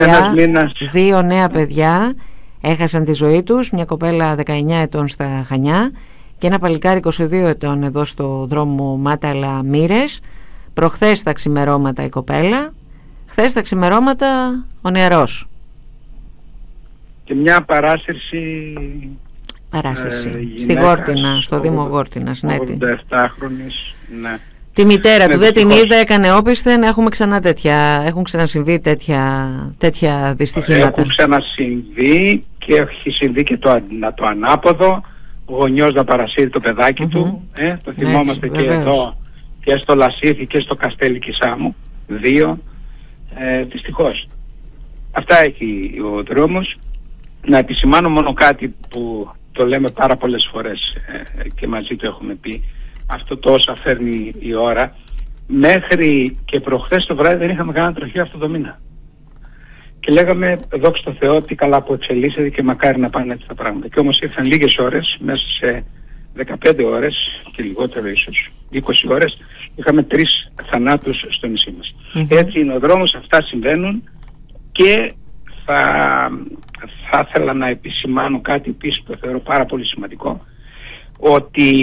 Δύο νέα παιδιά έχασαν τη ζωή τους, μια κοπέλα 19 ετών στα Χανιά και ένα παλικάρι 22 ετών εδώ στο δρόμο Μάταλα Μύρες. Προχθές τα ξημερώματα η κοπέλα, χθες τα ξημερώματα ο νεαρός. Και μια παράσυρση στη Γόρτινα, στο Δήμο Γόρτινας. 87χρονης, ναι. Τη μητέρα του δεν την είδε, έκανε όπισθεν. Έχουν ξανασυμβεί τέτοια δυστυχήματα. Έχουν ξανασυμβεί και έχει συμβεί και το ανάποδο. Ο γονιός να παρασύρει το παιδάκι του. Το θυμόμαστε και εδώ και στο Λασίθι και στο Καστέλι Κισάμου. Δύο. Δυστυχώς. Αυτά έχει ο δρόμος. Να επισημάνω μόνο κάτι που το λέμε πάρα πολλές φορές και μαζί το έχουμε πει. Αυτό το όσα φέρνει η ώρα. Μέχρι και προχθές το βράδυ δεν είχαμε κανένα τροχείο αυτό το μήνα. Και λέγαμε δόξα τω Θεώ τι καλά που εξελίσσεται και μακάρι να πάνε έτσι τα πράγματα. Και όμως ήρθαν λίγες ώρες, μέσα σε 15 ώρες και λιγότερο ίσως, 20 ώρες, είχαμε 3 θανάτους στο νησί μας. Έτσι είναι ο δρόμος, αυτά συμβαίνουν και θα ήθελα να επισημάνω κάτι επίσης που θεωρώ πάρα πολύ σημαντικό, ότι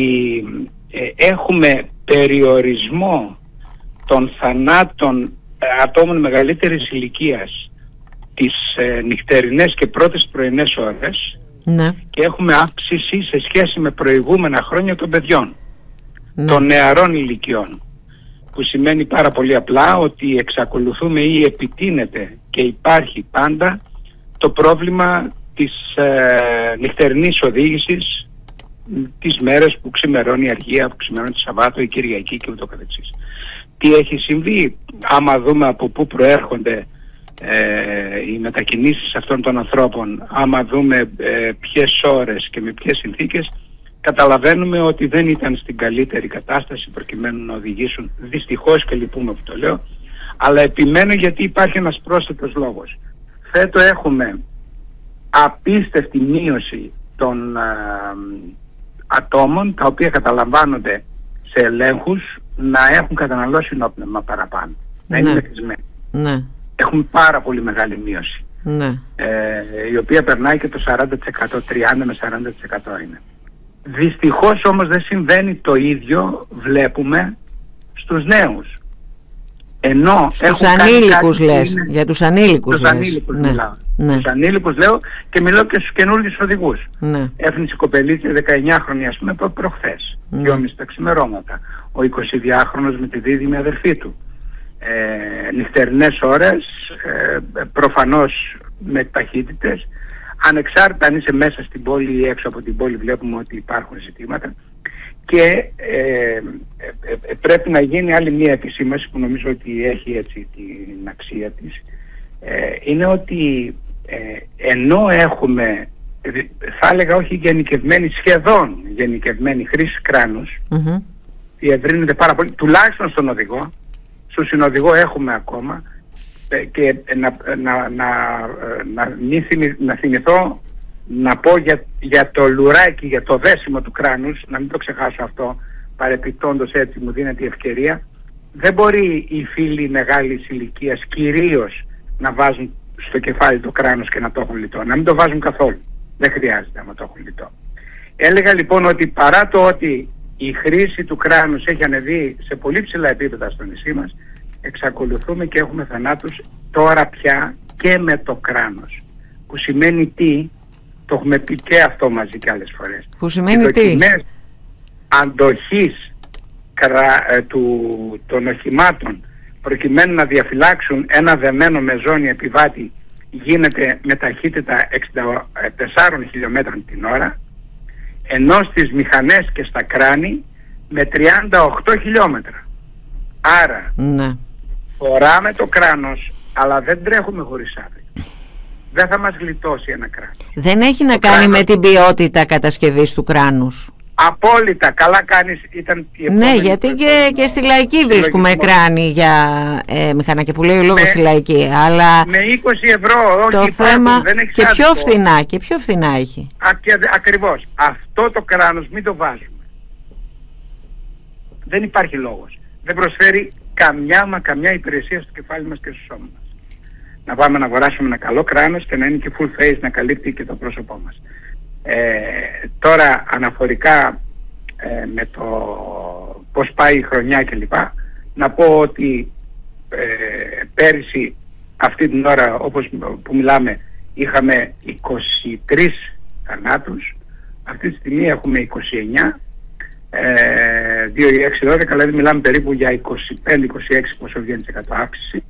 έχουμε περιορισμό των θανάτων ατόμων μεγαλύτερης ηλικίας τις νυχτερινές και πρώτες πρωινές ώρες, ναι, και έχουμε αύξηση σε σχέση με προηγούμενα χρόνια των παιδιών, ναι, των νεαρών ηλικιών, που σημαίνει πάρα πολύ απλά ότι εξακολουθούμε ή επιτείνεται και υπάρχει πάντα το πρόβλημα της νυχτερινής οδήγησης τις μέρες που ξημερώνει η αργία, που ξημερώνει τη Σαββάτο, η Κυριακή και ούτω καθεξής. Τι έχει συμβεί, άμα δούμε από πού προέρχονται οι μετακινήσεις αυτών των ανθρώπων, άμα δούμε ποιες ώρες και με ποιες συνθήκες, καταλαβαίνουμε ότι δεν ήταν στην καλύτερη κατάσταση προκειμένου να οδηγήσουν, δυστυχώς, και λυπούμε που το λέω, αλλά επιμένω γιατί υπάρχει ένας πρόσθετος λόγος. Φέτο έχουμε απίστευτη μείωση των ατόμων τα οποία καταλαμβάνονται σε ελέγχους να έχουν καταναλώσει νόπνευμα παραπάνω, να είναι μεθυσμένοι. Ναι. Έχουμε πάρα πολύ μεγάλη μείωση, ναι, η οποία περνάει και το 40%, 30 με 40% είναι. Δυστυχώς όμως δεν συμβαίνει το ίδιο, βλέπουμε, στους νέους. Ενώ στους ανήλικους λες, για τους ανήλικους τους ανήλικους μιλάω. Ναι. Τους ανήλικους λέω και μιλάω και στους καινούργιους οδηγούς. Ναι. Έφνησε η κοπελίτσα 19χρονη, ας πούμε, προχθές, 2.30 τα ξημερώματα. Ο 22χρονος με τη δίδυμη αδερφή του. Νυχτερινές ώρες, προφανώς με ταχύτητες, ανεξάρτητα αν είσαι μέσα στην πόλη ή έξω από την πόλη, βλέπουμε ότι υπάρχουν ζητήματα. Και πρέπει να γίνει άλλη μία επισήμαση που νομίζω ότι έχει έτσι την αξία της. Είναι ότι ενώ έχουμε, θα έλεγα όχι γενικευμένη, σχεδόν γενικευμένη χρήση κράνους, διευρύνεται πάρα πολύ, τουλάχιστον στον οδηγό. Στον συνοδηγό έχουμε ακόμα, και να θυμηθώ να πω για το λουράκι, για το δέσιμο του κράνους, να μην το ξεχάσω αυτό, παρεπιπτόντως έτσι μου δίνεται η ευκαιρία. Δεν μπορεί οι φίλοι μεγάλης ηλικίας κυρίως να βάζουν στο κεφάλι το κράνος και να το έχουν λιτό, να μην το βάζουν καθόλου. Δεν χρειάζεται να το έχουν λιτό. Έλεγα λοιπόν ότι παρά το ότι η χρήση του κράνους έχει ανεβεί σε πολύ ψηλά επίπεδα στο νησί μας, εξακολουθούμε και έχουμε θανάτους τώρα πια και με το κράνος. Που σημαίνει τι? Το έχουμε πει και αυτό μαζί και άλλες φορές. Που σημαίνει τι? Αντοχής των οχημάτων προκειμένου να διαφυλάξουν ένα δεμένο με ζώνη επιβάτη γίνεται με ταχύτητα 64 χιλιόμετρων την ώρα, ενώ στις μηχανές και στα κράνη με 38 χιλιόμετρα. Άρα φοράμε το κράνος, αλλά δεν τρέχουμε χωρίς άδεια. Δεν θα μας γλιτώσει ένα κράνος. Δεν έχει να κάνει με την ποιότητα κατασκευής του κράνους. Απόλυτα, καλά κάνεις, ήταν η επόμενη. Ναι, γιατί και στη Λαϊκή βρίσκουμε κράνη για μηχανάκια που λέει ο λόγος στη Λαϊκή, αλλά με 20 ευρώ, όχι, το θέμα δεν έχει και πιο φθηνά έχει. Ακριβώς, αυτό το κράνος μην το βάζουμε. Δεν υπάρχει λόγος. Δεν προσφέρει καμιά υπηρεσία στο κεφάλι μας και στο σώμα μας. να πάμε να αγοράσουμε ένα καλό κράνος και να είναι και full face, να καλύπτει και το πρόσωπό μας. Τώρα αναφορικά με το πώς πάει η χρονιά κλπ, να πω ότι πέρυσι αυτή την ώρα όπως που μιλάμε είχαμε 23 θανάτους, αυτή τη στιγμή έχουμε 29, 2, 6, 12, δηλαδή μιλάμε περίπου για 25-26 πόσο βγαίνει σε 100 αύξηση,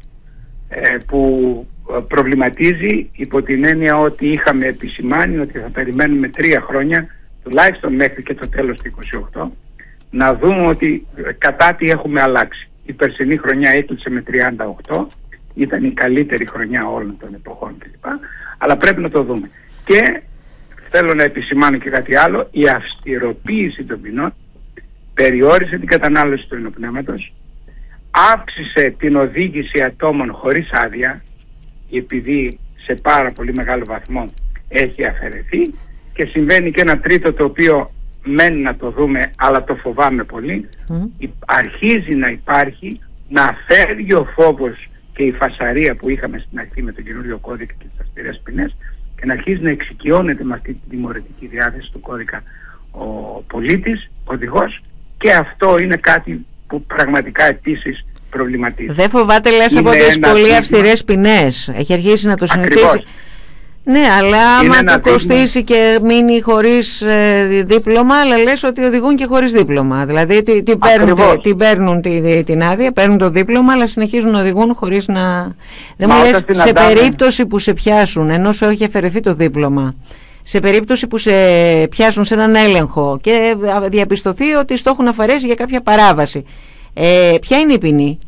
που προβληματίζει υπό την έννοια ότι είχαμε επισημάνει ότι θα περιμένουμε 3 χρόνια τουλάχιστον μέχρι και το τέλος του 28 να δούμε ότι κατά τι έχουμε αλλάξει. Η περσινή χρονιά έκλεισε με 38, ήταν η καλύτερη χρονιά όλων των εποχών κλπ. Αλλά πρέπει να το δούμε. Και θέλω να επισημάνω και κάτι άλλο, η αυστηροποίηση των ποινών περιόρισε την κατανάλωση του ενοπνεύματος, αύξησε την οδήγηση ατόμων χωρίς άδεια, επειδή σε πάρα πολύ μεγάλο βαθμό έχει αφαιρεθεί, και συμβαίνει και ένα τρίτο το οποίο μένει να το δούμε, αλλά το φοβάμαι πολύ. Αρχίζει να υπάρχει, να φεύγει ο φόβος και η φασαρία που είχαμε στην αρχή με τον καινούριο κώδικα και τις αυστηρές ποινές, και να αρχίζει να εξοικειώνεται με αυτή τη τιμωρητική διάθεση του κώδικα ο πολίτης, ο οδηγός, και αυτό είναι κάτι που πραγματικά επίσης προβληματίζει. Δεν φοβάται, λες, από τις πολύ αυστηρές ποινές? Έχει αρχίσει να το συνηθίσει. Ακριβώς. Ναι, αλλά άμα του κοστίσει και μείνει χωρίς δίπλωμα, αλλά λες ότι οδηγούν και χωρίς δίπλωμα. Δηλαδή παίρνουν την άδεια, παίρνουν το δίπλωμα, αλλά συνεχίζουν να οδηγούν χωρίς να... Δεν μου λες, σε περίπτωση που σε πιάσουν, ενώ σου έχει αφαιρεθεί το δίπλωμα, σε περίπτωση που σε πιάσουν σε έναν έλεγχο και διαπιστωθεί ότι στο έχουν αφαιρέσει για κάποια παράβαση, ποια είναι η ποινή?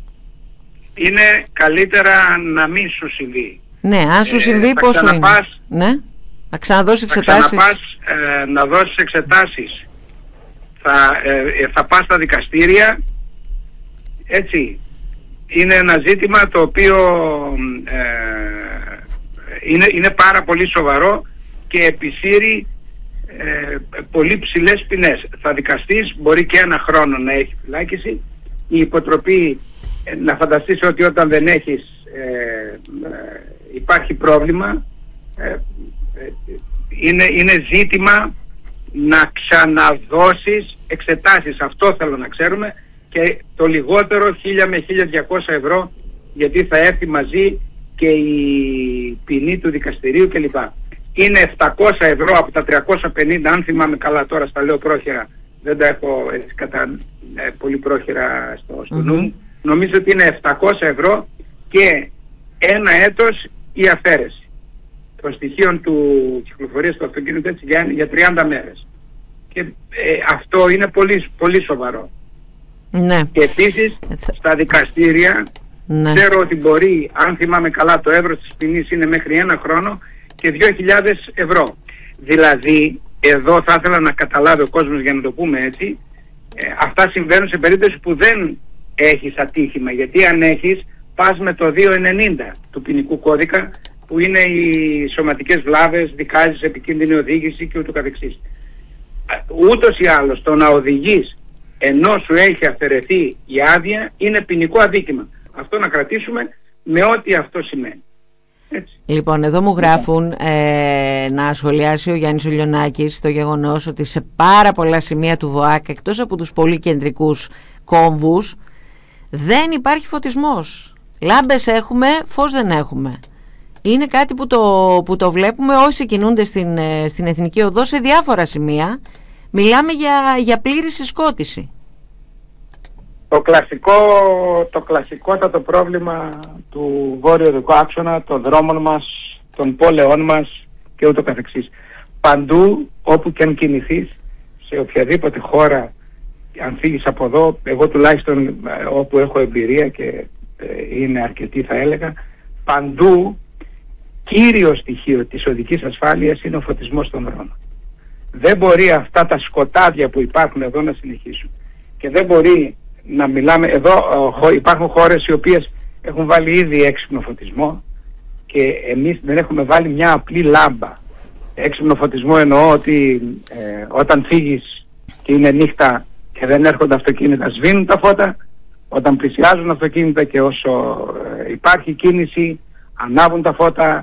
Είναι καλύτερα να μην σου συμβεί. Ναι, αν σου συμβεί πόσο είναι? Ναι, θα ξαναδώσεις εξετάσεις. Θα ξαναπάς να δώσεις εξετάσεις. Θα πας στα δικαστήρια. Έτσι. Είναι ένα ζήτημα το οποίο είναι πάρα πολύ σοβαρό και επισύρει πολύ ψηλές ποινές. Θα δικαστείς, μπορεί και 1 χρόνο να έχει φυλάκιση. Η υποτροπή, να φανταστείς ότι όταν δεν έχεις υπάρχει πρόβλημα, είναι ζήτημα να ξαναδώσεις εξετάσεις. Αυτό θέλω να ξέρουμε, και το λιγότερο 1.000 με 1.200 ευρώ, γιατί θα έρθει μαζί και η ποινή του δικαστηρίου κλπ. Είναι 700 ευρώ από τα 350, αν θυμάμαι καλά, τώρα στα λέω πρόχειρα, δεν τα έχω έτσι πολύ πρόχειρα στο νου μου. Νομίζω ότι είναι 700 ευρώ και 1 έτος η αφαίρεση των στοιχείων του κυκλοφορίας του αυτοκίνητου, έτσι, για 30 μέρες. Και αυτό είναι πολύ, πολύ σοβαρό. Ναι. Και επίσης στα δικαστήρια, ναι, ξέρω ότι μπορεί, αν θυμάμαι καλά, το εύρος της ποινής είναι μέχρι 1 χρόνο και 2.000 ευρώ. Δηλαδή, εδώ θα ήθελα να καταλάβει ο κόσμος, για να το πούμε έτσι, αυτά συμβαίνουν σε περίπτωση που δεν έχεις ατύχημα, γιατί αν έχεις, πας με το 290 του ποινικού κώδικα, που είναι οι σωματικές βλάβες, δικάζεις, επικίνδυνη οδήγηση και ούτω καθεξής. Ούτως ή άλλως, το να οδηγείς ενώ σου έχει αφαιρεθεί η άδεια είναι ποινικό αδίκημα. Αυτό να κρατήσουμε με ό,τι αυτό σημαίνει. Έτσι. Λοιπόν, εδώ μου γράφουν να σχολιάσει ο Γιάννης Λιονάκης το γεγονός ότι σε πάρα πολλά σημεία του ΒΟΑΚ, εκτός από τους πολύ κεντρικούς κόμβους, δεν υπάρχει φωτισμός. Λάμπες έχουμε, φως δεν έχουμε. Είναι κάτι που το βλέπουμε όσοι κινούνται στην Εθνική Οδό σε διάφορα σημεία. Μιλάμε για πλήρη συσκότηση. Το κλασικότατο πρόβλημα του βόρειο οδικού άξονα, των δρόμων μας, των πόλεων μας και ούτω καθεξής. Παντού, όπου και αν κινηθείς, σε οποιαδήποτε χώρα, αν φύγεις από εδώ, εγώ τουλάχιστον όπου έχω εμπειρία και είναι αρκετή θα έλεγα, παντού κύριο στοιχείο της οδικής ασφάλειας είναι ο φωτισμός των δρόμων. Δεν μπορεί αυτά τα σκοτάδια που υπάρχουν εδώ να συνεχίσουν. Και δεν μπορεί να μιλάμε, εδώ υπάρχουν χώρες οι οποίες έχουν βάλει ήδη έξυπνο φωτισμό και εμείς δεν έχουμε βάλει μια απλή λάμπα. Έξυπνο φωτισμό εννοώ ότι όταν φύγεις και είναι νύχτα και δεν έρχονται αυτοκίνητα, σβήνουν τα φώτα. Όταν πλησιάζουν αυτοκίνητα και όσο υπάρχει κίνηση, ανάβουν τα φώτα,